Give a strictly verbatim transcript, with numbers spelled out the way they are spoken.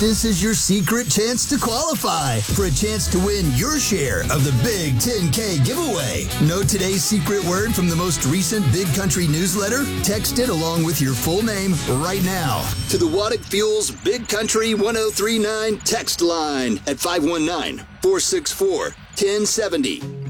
This is your secret chance to qualify for a chance to win your share of the Big ten K giveaway. Know today's secret word from the most recent Big Country newsletter? Text it along with your full name right now to the Waddick Fuels Big Country ten thirty-nine text line at five one nine, four six four, one oh seven oh.